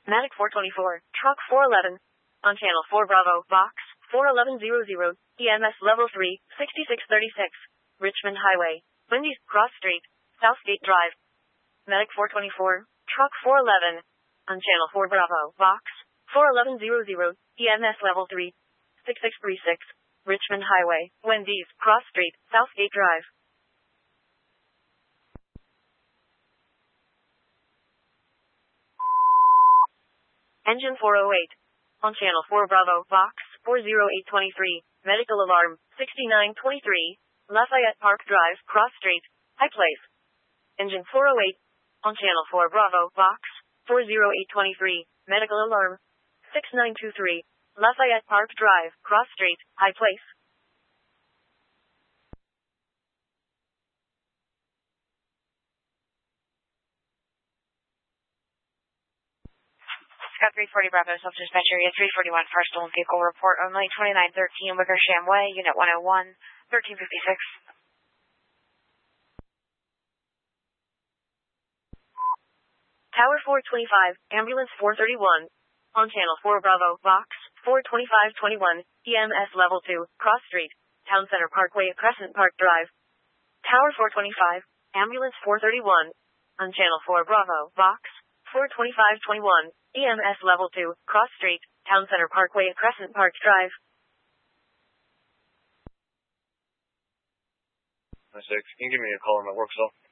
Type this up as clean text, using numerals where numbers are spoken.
Matic 424, Truck 411. On Channel 4 Bravo, Box 41100, EMS Level 3, 6636. Richmond Highway, Wendy's, Cross Street, Southgate Drive. Medic 424, Truck 411. On Channel 4 Bravo, Box 41100, EMS Level 3, 6636. Richmond Highway, Wendy's, Cross Street, Southgate Drive. Engine 408. On Channel 4 Bravo, Box 40823. Medical Alarm 6923. Lafayette Park Drive, Cross Street, High Place. Engine 408. On Channel 4 Bravo, Box 40823. Medical Alarm 6923. Lafayette Park Drive, Cross Street, High Place. Scott 340 Bravo, Self-Dispatch Area 341, First Stolen Vehicle Report only, 2913 Wickersham Way, Unit 101, 1356. Tower 425, Ambulance 431. On Channel 4 Bravo, Box 42521, EMS Level 2, Cross Street, Town Center Parkway, Crescent Park Drive. Tower 425, Ambulance 431. On Channel 4 Bravo, Box 42521, EMS Level 2, Cross Street, Town Center Parkway, Crescent Park Drive. 6, can you give me a call on my work cell?